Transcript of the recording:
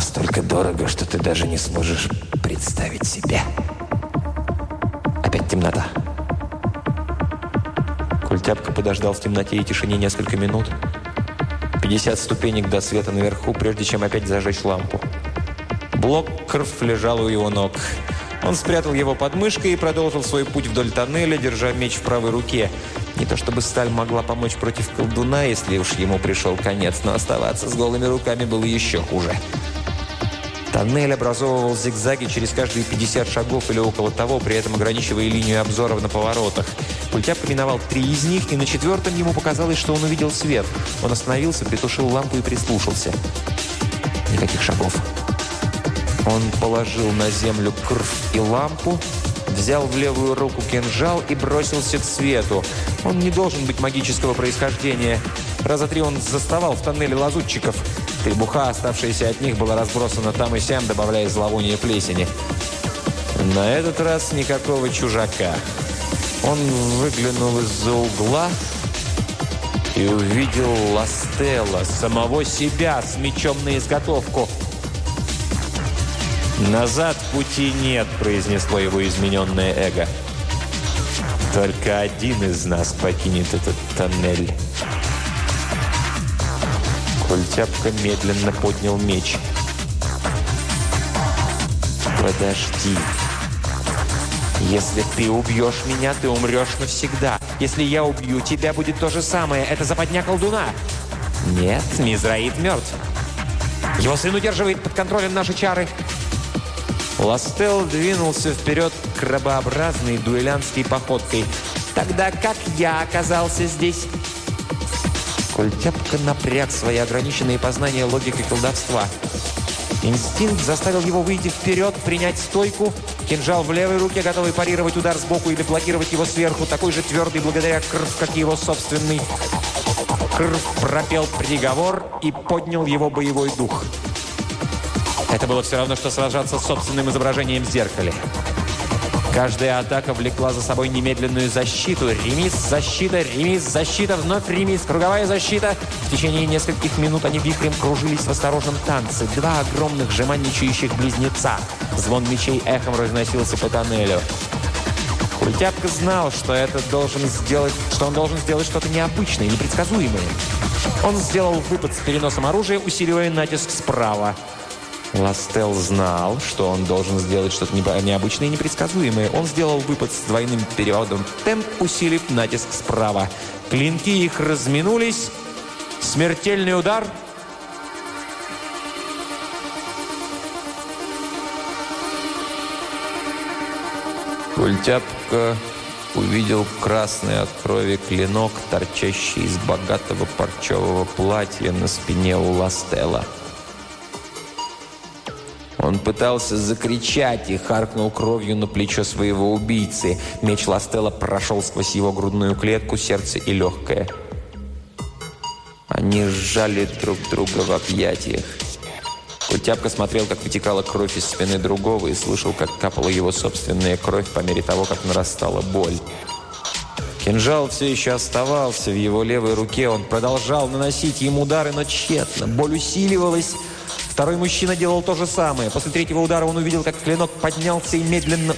настолько дорого, что ты даже не сможешь представить себе. Опять темнота. Культяпка подождал в темноте и тишине несколько минут. 50 ступенек до света наверху, прежде чем опять зажечь лампу. Блок крв лежал у его ног. Он спрятал его под мышкой и продолжил свой путь вдоль тоннеля, держа меч в правой руке. Не то чтобы сталь могла помочь против колдуна, если уж ему пришел конец, но оставаться с голыми руками было еще хуже. Тоннель образовывал зигзаги через каждые 50 шагов или около того, при этом ограничивая линию обзора на поворотах. Культяпка миновал 3 из них, и на 4-м ему показалось, что он увидел свет. Он остановился, притушил лампу и прислушался. Никаких шагов. Он положил на землю крв и лампу, взял в левую руку кинжал и бросился к свету. Он не должен быть магического происхождения. Раза 3 он заставал в тоннеле лазутчиков. Требуха, оставшаяся от них, была разбросана там и сям, добавляя зловоние плесени. На этот раз никакого чужака. Он выглянул из-за угла и увидел Ластелла, самого себя, с мечом на изготовку. «Назад пути нет», – произнесло его измененное эго. «Только один из нас покинет этот тоннель». Культяпка медленно поднял меч. «Подожди. Если ты убьешь меня, ты умрешь навсегда. Если я убью тебя, будет то же самое. Это западня колдуна». «Нет, Мизраид мертв. Его сын удерживает под контролем наши чары». Ластелл двинулся вперед крабообразной дуэлянтской походкой. «Тогда как я оказался здесь?» Культяпка напряг свои ограниченные познания логики колдовства. Инстинкт заставил его выйти вперед, принять стойку. Кинжал в левой руке, готовый парировать удар сбоку или блокировать его сверху, такой же твердый благодаря крв, как и его собственный. Крв пропел приговор и поднял его боевой дух. Это было все равно, что сражаться с собственным изображением в зеркале. Каждая атака влекла за собой немедленную защиту. Ремис, защита, вновь ремис, круговая защита. В течение нескольких минут они вихрем кружились в осторожном танце. 2 огромных жеманничающих близнеца. Звон мечей эхом разносился по тоннелю. Культяпка знал, что он должен сделать что-то необычное, непредсказуемое. Он сделал выпад с переносом оружия, усиливая натиск справа. Ластелл знал, что он должен сделать что-то необычное и непредсказуемое. Он сделал выпад с двойным переводом темп, усилив натиск справа. Клинки их разминулись. Смертельный удар. Культяпка увидел красный от крови клинок, торчащий из богатого парчевого платья на спине у Ластелла. Он пытался закричать и харкнул кровью на плечо своего убийцы. Меч Ластелла прошел сквозь его грудную клетку, сердце и легкое. Они сжали друг друга в объятиях. Культяпка смотрел, как вытекала кровь из спины другого, и слышал, как капала его собственная кровь по мере того, как нарастала боль. Кинжал все еще оставался в его левой руке. Он продолжал наносить ему удары, но тщетно. Боль усиливалась. Второй мужчина делал то же самое. После 3-го удара он увидел, как клинок поднялся и медленно